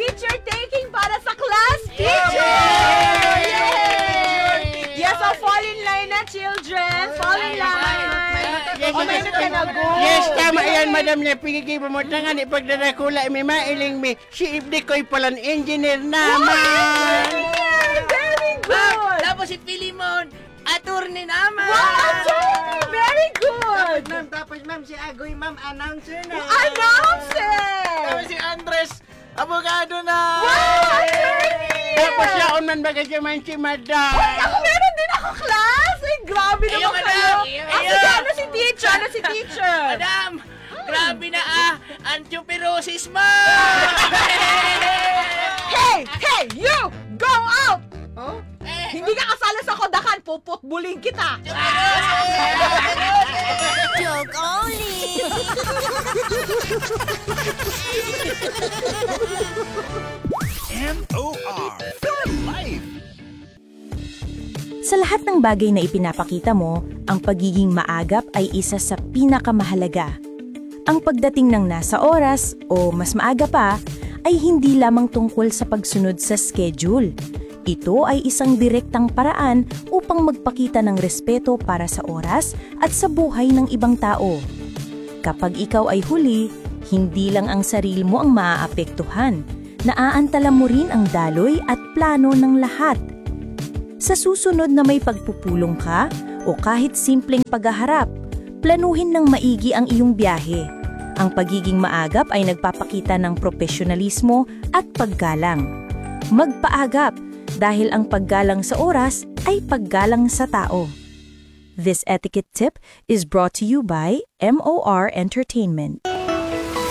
teacher taking para sa class teacher! Yay! Yes, so fall in line na, children. Fall in line. Umainit ka na, go. Yes, tama yan, madam na pigigay mo tangan ipagdadakula may mailing mi. Si Ibdi ko'y palang engineer naman. Very good. Tapos si Filimon, attorney naman. Wow, attorney! Very good. Tapos ma'am, si Agoy ma'am, announcer na. Announcer! Tapos si Andres, abogado na. Wow, attorney! Tapos yaon man bagay man si madam. Uy, ako meron din ako class! Ay, grabe naman Ayun, kayo! madam! Sige, ano si teacher? Ano si teacher? Madam, grabe na antipirosis mo. Hey! Hey! You! Go out! Oh? Hindi ka kasala sa kodakan, puputbuling kita! Joke only! MOR for life! Sa lahat ng bagay na ipinapakita mo, ang pagiging maagap ay isa sa pinakamahalaga. Ang pagdating ng nasa oras o mas maaga pa ay hindi lamang tungkol sa pagsunod sa schedule. Ito ay isang direktang paraan upang magpakita ng respeto para sa oras at sa buhay ng ibang tao. Kapag ikaw ay huli, hindi lang ang sarili mo ang maaapektuhan, naaantala mo rin ang daloy at plano ng lahat. Sa susunod na may pagpupulong ka o kahit simpleng paghaharap, planuhin ng maigi ang iyong biyahe. Ang pagiging maagap ay nagpapakita ng profesionalismo at paggalang. Magpaagap dahil ang paggalang sa oras ay paggalang sa tao. This etiquette tip is brought to you by MOR Entertainment.